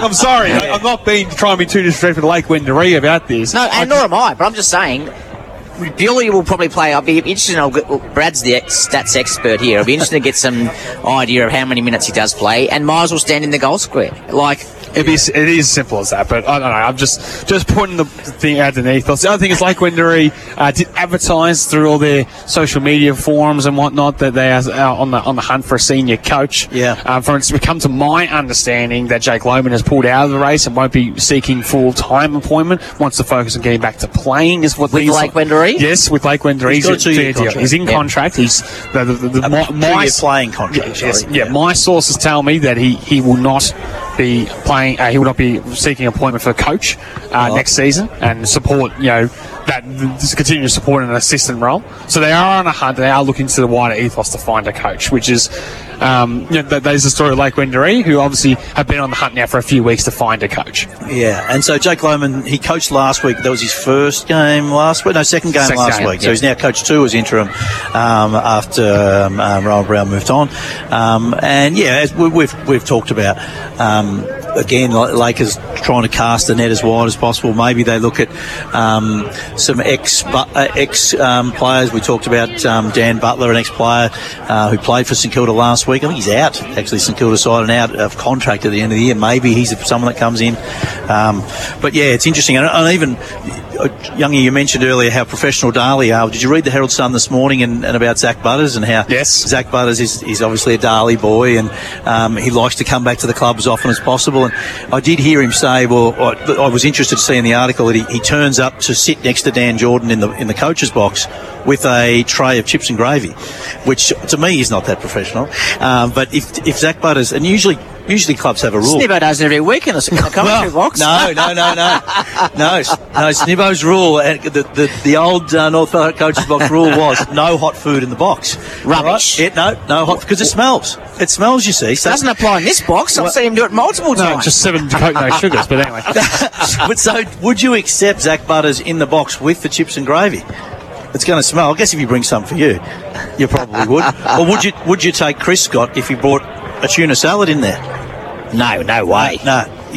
I'm sorry. I'm not trying to be too disrespectful to Lake Wendouree about this. No, and nor am I, but I'm just saying, Bewley will probably play. I'll be interested Brad's the stats expert here. I'll be interested to get some idea of how many minutes he does play, and Miles will stand in the goal square. It is as simple as that, but I don't know. I'm just putting the thing underneath. The other thing is Lake Wendouree did advertise through all their social media forums and whatnot that they are on the hunt for a senior coach. Yeah. For it's become to my understanding that Jake Lohman has pulled out of the race and won't be seeking full-time appointment. Wants to focus on getting back to playing. Is what with Lake Wendouree? Yes, with Lake Wendouree. He's got a 2-year contract. He's in contract. He's my 2-year playing contract. My sources tell me that he will not be playing. He will not be seeking appointment for a coach next season and support. That just continue to support an assistant role. So they are on a hunt. They are looking to the wider ethos to find a coach, which is there's the story of Lake Wendouree, who obviously have been on the hunt now for a few weeks to find a coach. Yeah, and so Jake Lohman, he coached last week. That was his first game last week. No, second game last week. Yeah. So he's now coached 2 as interim after Rowan Brown moved on. As we've talked about. Again, Lakers trying to cast the net as wide as possible. Maybe they look at some ex players. We talked about Dan Butler, an ex-player who played for St Kilda last week. I think he's out, actually, St Kilda side, and out of contract at the end of the year. Maybe he's someone that comes in. But yeah, it's interesting. And even, Youngie, you mentioned earlier how professional Darley are. Did you read the Herald Sun this morning and about Zach Butters and how Zach Butters is obviously a Darley boy and he likes to come back to the club as often as possible. And I did hear him say, I was interested to see in the article that he turns up to sit next to Dan Jordan in the coach's box with a tray of chips and gravy, which to me is not that professional. But if Zach Butters, and usually clubs have a rule. Snibbo does it every week in the commentary box. No. Snibbo's rule, the old North Ballarat coach's box rule was no hot food in the box. Rubbish. Right? No hot, because it smells. It smells, you see. So it doesn't apply in this box. I've seen him do it multiple times. No, just 7 Coke, no sugars, but anyway. But so, would you accept Zach Butters in the box with the chips and gravy? It's going to smell. I guess if he brings some for you probably would. Or would you take Chris Scott if he brought a tuna salad in there? No way. No.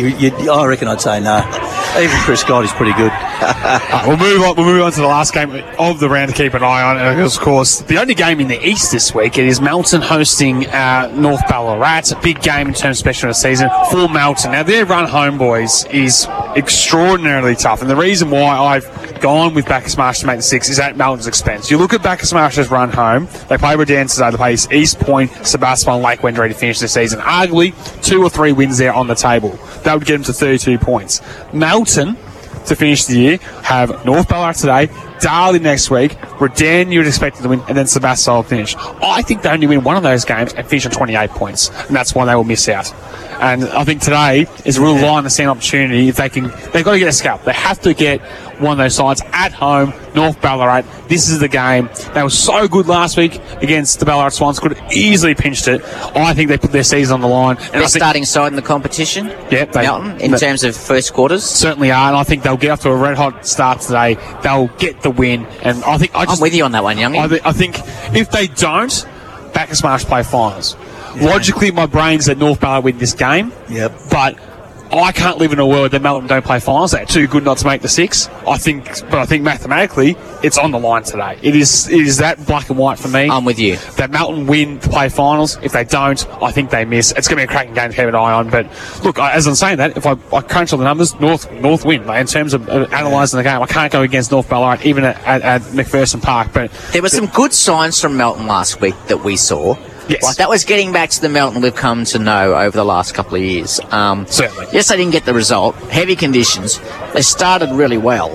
I reckon I'd say no. Even Chris Scott is pretty good. We'll move on to the last game of the round to keep an eye on. And of course, the only game in the East this week, it is Melton hosting North Ballarat. A big game in terms of special of the season for Melton. Now, their run home, boys, is extraordinarily tough. And the reason why I've gone with Bacchus Marsh to make the 6 is at Melton's expense. You look at Bacchus Marsh's run home. They play Redan today. They play East Point, Sebastopol, and Lake Wendouree to finish the season. Arguably, 2 or 3 wins there on the table. That would get them to 32 points. Melton, to finish the year, have North Ballarat today, Darley next week, Redan you would expect to win, and then Sebastopol finish. I think they only win one of those games and finish on 28 points, and that's why they will miss out. And I think today is a real line in the same opportunity. If they've got to get a scalp. They have to get one of those sides at home, North Ballarat. This is the game. They were so good last week against the Ballarat Swans. Could have easily pinched it. I think they put their season on the line. And they're starting side in the competition. Yeah, Melton, in terms of first quarters. Certainly are, and I think they'll get off to a red hot start today. They'll get the win, and I'm with you on that one, Youngie. I think if they don't, Bacchus Marsh play finals. Yeah. Logically, my brain's that North Ballarat win this game. Yep. But I can't live in a world that Melton don't play finals. They're too good not to make the 6. I think mathematically, it's on the line today. It is that black and white for me. I'm with you. That Melton win to play finals. If they don't, I think they miss. It's going to be a cracking game to keep an eye on. But look, as I'm saying that, if I crunch all the numbers, North win. In terms of analysing the game, I can't go against North Ballarat even at McPherson Park. But there were some good signs from Melton last week that we saw. Yes. Like that was getting back to the Melton we've come to know over the last couple of years. Certainly. Yes, they didn't get the result. Heavy conditions. They started really well.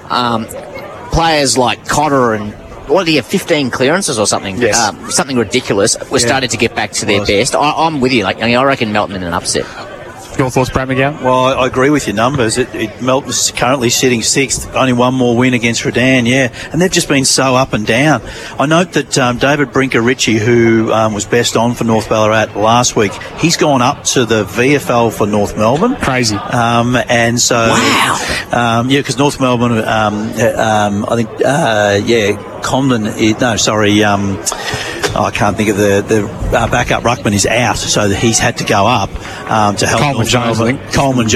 Players like Cotter and, what did he have, 15 clearances or something? Yes. Something ridiculous. We're starting to get back to their best. I'm with you. I reckon Melton in an upset. Your thoughts, Brad Miguel? Well, I agree with your numbers. Melton's currently sitting 6th, only one more win against Redan, and they've just been so up and down. I note that David Brinker-Ritchie, who was best on for North Ballarat last week, he's gone up to the VFL for North Melbourne. Crazy. And so, wow. Because North Melbourne, I think, Condon, I can't think of the backup ruckman is out, so that he's had to go up to help Coleman Jones, I think. Coleman